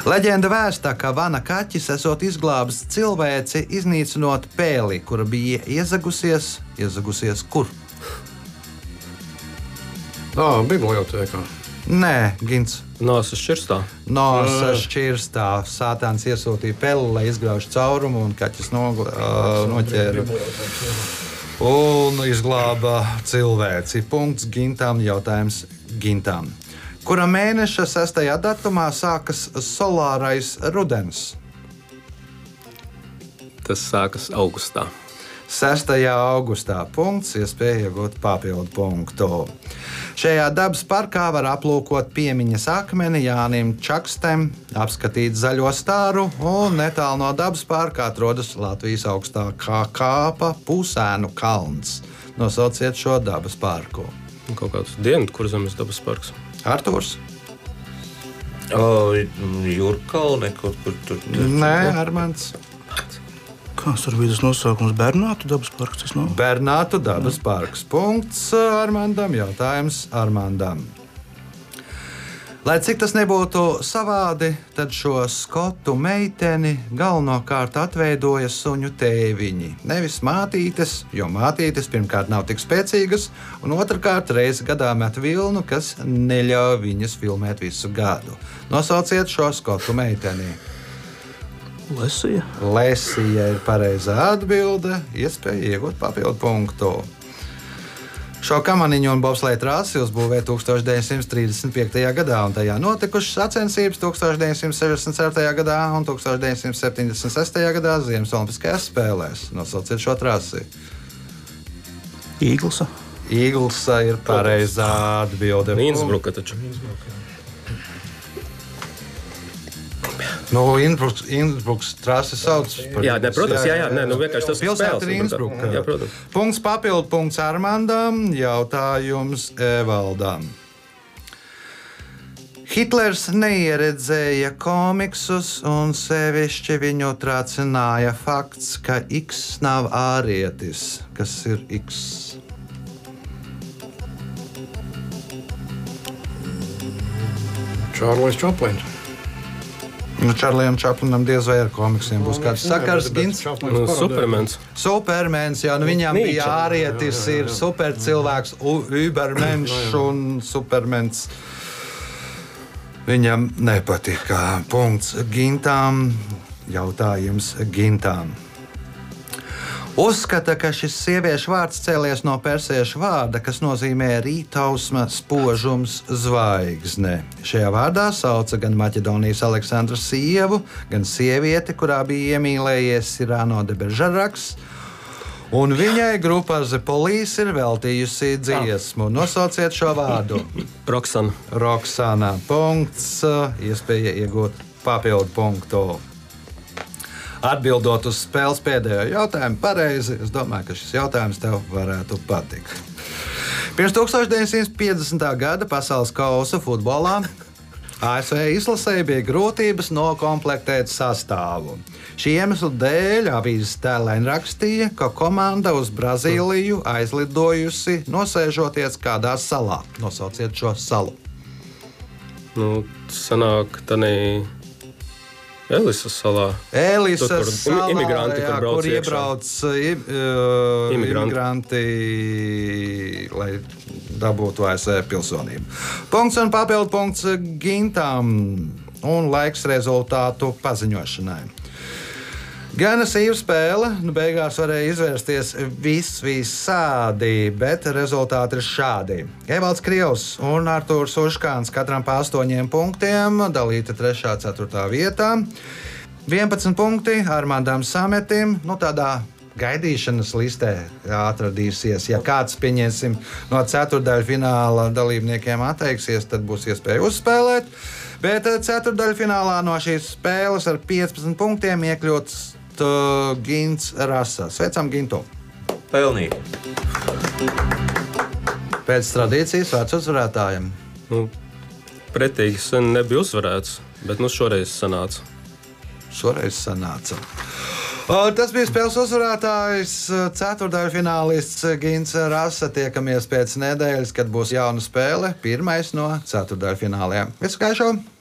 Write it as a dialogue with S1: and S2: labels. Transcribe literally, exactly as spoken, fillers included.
S1: Leģenda vēsta, ka vana kaķis esot izglābis cilvēci, iznīcinot pēli, kura bija iezagusies. Iezagusies kur?
S2: Ā, bibliotēkā.
S1: Nē, Gins.
S3: Nāsas šķirstā.
S1: Nāsas šķirstā. Sātāns iesūtīja peli, lai izgrauž caurumu, un kaķis nogla, uh, noķēra un izglāba cilvēci. Punkts Gintam, jautājums Gintam. Kura mēneša sestajā datumā sākas solārais rudens?
S3: Tas sākas augustā.
S1: sestajā augustā. Punkts, iespēja iegūt papildu punktu. Šajā dabas parkā var aplūkot piemiņas akmeni Jānim Čakstem, apskatīt zaļo stāru, un netālu no dabas parka atrodas Latvijas augstākā kāpa Pusēnu kalns. Nosauciet šo dabas parku.
S3: Kaut kāds Dienvidkurzemes dabas parks.
S1: Artūrs?
S4: O, Jūrkalne, kaut kur tur.
S1: Nē, Armands.
S5: Kāds tur bija tas nosaukums? Bernātu dabas parks? Tas nav?
S1: Bernātu dabas parks. Punkts Armandam. Jautājums Armandam. Lai cik tas nebūtu savādi, tad šo skotu meiteni galvenokārt atveidoja suņu tēviņi. Nevis mātītes, jo mātītes pirmkārt nav tik spēcīgas, un otrkārt reizi gadā met vilnu, kas neļauj viņas filmēt visu gadu. Nosauciet šo skotu meiteni.
S5: Lesija.
S1: Lesija ir pareizā atbilde. Iespēja iegūt papildu punktu. Šo kamaniņu un bobsleja trasi uzbūvēja tūkstoš deviņsimt trīsdesmit piektajā gadā, un tajā notikušas sacensības tūkstoš deviņsimt sešdesmit ceturtajā gadā un tūkstoš deviņsimt septiņdesmit sestajā gadā Ziemas Olimpiskajās spēlēs. Nosauciet šo trasi.
S5: Īglsa.
S1: Īglsa ir pareizā atbilde.
S3: Innsbruka taču.
S1: Nu, Innsbruks, Innsbruks trasi sauc par...
S3: Jā, ne, protams, jā, jā, nē, nu vienkārši tas
S1: pilsēta
S3: spēles.
S1: ir Innsbruka.
S3: Jā, protams.
S1: Punkts papildu punkts Armandam, jautājums Evaldam. Hitlers neieredzēja komiksus un sevišķi viņu tracināja fakts, ka X nav ārietis. Kas ir X?
S2: Čārlis Čaplins.
S1: Nu, Čārlijam Čaplinam diez vai ar komiksiem būs kāds sakars. Gins?
S3: Nu, Supermens.
S1: Supermens, jā, nu viņam
S3: Nīča.
S1: bija ārietis, ir supercilvēks, Ubermenš un Supermens. Viņam nepatika. Punkts Gintam, jautājums Gintam. Uzskata, ka šis sieviešu vārds cēlies no persiešu vārda, kas nozīmē rītausma, spožums, zvaigzne. Šajā vārdā sauca gan Maķedonijas Aleksandra sievu, gan sievieti, kurā bija iemīlējies Sirano de Beržaraks, un viņai grupa The Police ir veltījusi dziesmu. Nosauciet šo vārdu.
S3: Roksana.
S1: Roksana. Punkts. Iespēja iegūt papildu punktu. Atbildot uz spēles pēdējo jautājumu pareizi, es domāju, ka šis jautājums tev varētu patikt. Pirms tūkstoš deviņsimt piecdesmitā gada pasaules kausa futbolā A S V izlasēji bija grūtības nokomplektēt sastāvu. Šī iemesla dēļ avīzes tēlēni rakstīja, ka komanda uz Brazīliju aizlidojusi nosēžoties kādā salā. Nosauciet šo salu.
S3: Nu, sanāk, tanī Elisas salā.
S1: Elisas
S3: Tur, kur
S1: salā,
S3: imigranti,
S1: jā,
S3: kur brauc
S1: kur
S3: iekšā.
S1: iebrauc uh,
S3: Imigranti.
S1: imigranti, lai dabūtu A S V pilsonību. Punkts un papildu punkts Gintam un laiks rezultātu paziņošanai. Gana sīva spēle, nu beigās varēja izvērsties viss visādi, bet rezultāti ir šādi. Evalds Krievs un Artūrs Uškāns katram pa astoņiem punktiem, dalīti trešā, ceturtā vietā. vienpadsmit punkti Armandam Sametim, nu tādā gaidīšanas listē atradīsies. Ja kāds, pieņemsim, no ceturtdaļu fināla dalībniekiem atteiksies, tad būs iespēja uzspēlēt. Bet ceturtdaļu finālā no šīs spēles ar piecpadsmit punktiem iekļūts Gins Rasa. Sveicam Gintu!
S4: Pelnīt.
S1: Pēc tradīcijas vārds uzvarētājiem.
S3: Nu, pretīgi sen nebija uzvarēts, bet nu šoreiz sanāca.
S1: Šoreiz sanāca. O, tas bija spēles uzvarētājs, ceturtdaļu finālists Gins Rasa. Tiekamies pēc nedēļas, kad būs jauna spēle, pirmais no ceturtdaļu fināliem. Visu gaišu!